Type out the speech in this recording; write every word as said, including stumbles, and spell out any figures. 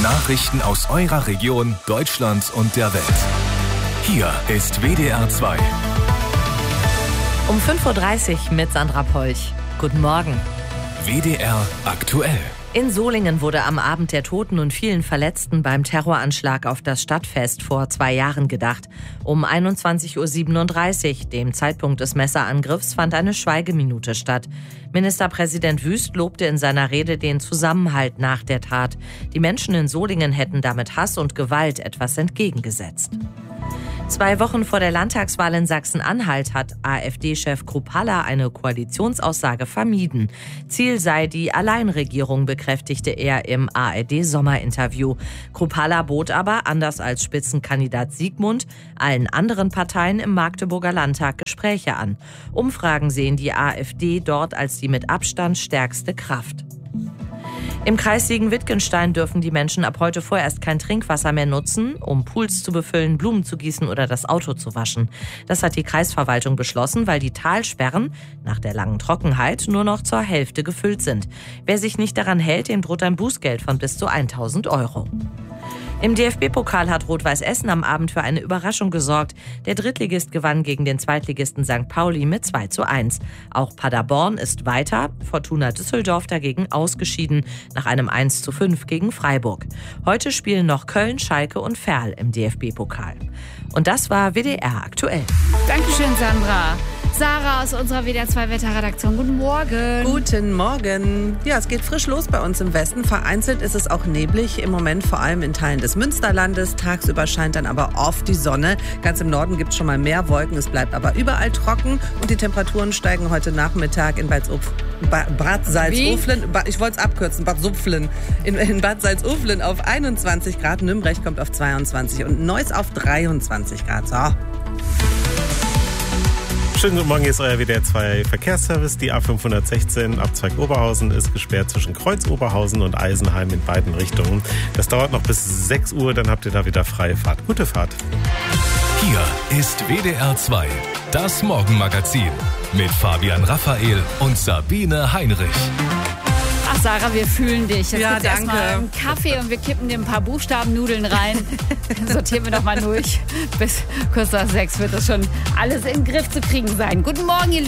Nachrichten aus eurer Region, Deutschland und der Welt. Hier ist W D R zwei. Um fünf Uhr dreißig mit Sandra Polch. Guten Morgen. W D R aktuell. In Solingen wurde am Abend der Toten und vielen Verletzten beim Terroranschlag auf das Stadtfest vor zwei Jahren gedacht. Um einundzwanzig Uhr siebenunddreißig, dem Zeitpunkt des Messerangriffs, fand eine Schweigeminute statt. Ministerpräsident Wüst lobte in seiner Rede den Zusammenhalt nach der Tat. Die Menschen in Solingen hätten damit Hass und Gewalt etwas entgegengesetzt. Zwei Wochen vor der Landtagswahl in Sachsen-Anhalt hat AfD-Chef Kruppalla eine Koalitionsaussage vermieden. Ziel sei die Alleinregierung, bekräftigte er im A R D-Sommerinterview. Kruppalla bot aber, anders als Spitzenkandidat Siegmund, allen anderen Parteien im Magdeburger Landtag Gespräche an. Umfragen sehen die AfD dort als die mit Abstand stärkste Kraft. Im Kreis Siegen-Wittgenstein dürfen die Menschen ab heute vorerst kein Trinkwasser mehr nutzen, um Pools zu befüllen, Blumen zu gießen oder das Auto zu waschen. Das hat die Kreisverwaltung beschlossen, weil die Talsperren nach der langen Trockenheit nur noch zur Hälfte gefüllt sind. Wer sich nicht daran hält, dem droht ein Bußgeld von bis zu tausend Euro. Im D F B-Pokal hat Rot-Weiß Essen am Abend für eine Überraschung gesorgt. Der Drittligist gewann gegen den Zweitligisten Sankt Pauli mit zwei zu eins. Auch Paderborn ist weiter, Fortuna Düsseldorf dagegen ausgeschieden nach einem eins zu fünf gegen Freiburg. Heute spielen noch Köln, Schalke und Verl im D F B-Pokal. Und das war W D R aktuell. Dankeschön, Sandra. Sarah aus unserer W D R zwei Wetterredaktion. Guten Morgen. Guten Morgen. Ja, es geht frisch los bei uns im Westen. Vereinzelt ist es auch neblig. Im Moment vor allem in Teilen des Münsterlandes. Tagsüber scheint dann aber oft die Sonne. Ganz im Norden gibt es schon mal mehr Wolken. Es bleibt aber überall trocken. Und die Temperaturen steigen heute Nachmittag in Bad, ba- Bad Salzuflen. Ba- ich wollte es abkürzen. Bad Supflen. In, in Bad Salzuflen auf einundzwanzig Grad. Nürnberg kommt auf zweiundzwanzig und Neuss auf dreiundzwanzig Grad. So. Schönen guten Morgen, hier ist euer W D R zwei Verkehrsservice. Die A fünfhundertsechzehn Abzweig Oberhausen ist gesperrt zwischen Kreuz Oberhausen und Eisenheim in beiden Richtungen. Das dauert noch bis sechs Uhr, dann habt ihr da wieder freie Fahrt. Gute Fahrt. Hier ist W D R zwei, das Morgenmagazin mit Fabian Raphael und Sabine Heinrich. Ach, Sarah, wir fühlen dich. Jetzt Ja, gibt's erst danke. mal einen Kaffee und wir kippen dir ein paar Buchstabennudeln rein. Dann sortieren wir noch mal durch. Bis kurz nach sechs wird das schon alles in den Griff zu kriegen sein. Guten Morgen, ihr